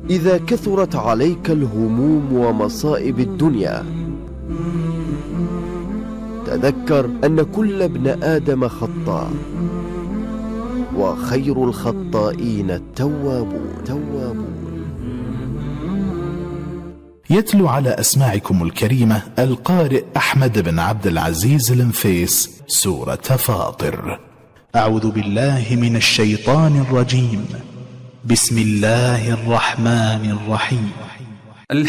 إذا كثرت عليك الهموم ومصائب الدنيا، تذكر أن كل ابن آدم خطاء، وخير الخطائين التوابون. يتلو على أسماعكم الكريمة القارئ أحمد بن عبد العزيز النفيس سورة فاطر. أعوذ بالله من الشيطان الرجيم. بسم الله الرحمن الرحيم.